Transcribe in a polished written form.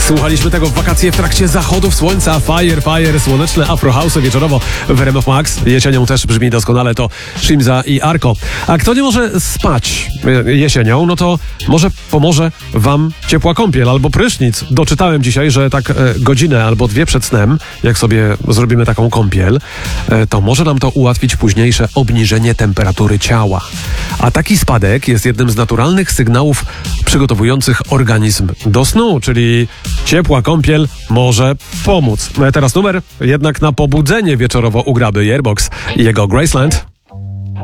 Słuchaliśmy tego w wakacje w trakcie zachodów słońca. Fire, słoneczne Afro House wieczorowo w RMF Max. Jesienią też brzmi doskonale to Shimza i Arko. A kto nie może spać jesienią, no to może pomoże wam ciepła kąpiel albo prysznic. Doczytałem dzisiaj, że tak godzinę albo dwie przed snem, jak sobie zrobimy taką kąpiel, to może nam to ułatwić późniejsze obniżenie temperatury ciała. A taki spadek jest jednym z naturalnych sygnałów przygotowujących organizm do snu, czyli ciepła kąpiel może pomóc. Teraz numer jednak na pobudzenie wieczorowo u Graby Airbox i jego Graceland.